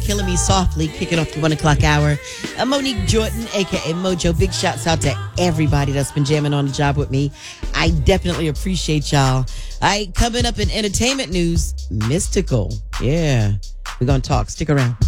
Killing Me Softly, kicking off the 1 o'clock hour. Monique Jordan, a.k.a. Mojo. Big shouts out to everybody that's been jamming on the job with me. I definitely appreciate y'all. All right, coming up in entertainment news, Mystical. Yeah, we're going to talk. Stick around.